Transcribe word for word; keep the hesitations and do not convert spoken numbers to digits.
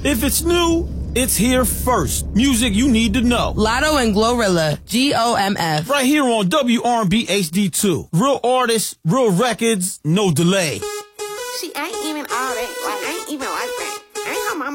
If it's new, it's here first. Music you need to know. Lotto and Glorilla, G O M F. Right here on W R and B H D two. Real artists, real records, no delay. See, I ain't even all that. Like, I ain't even like that. I ain't how my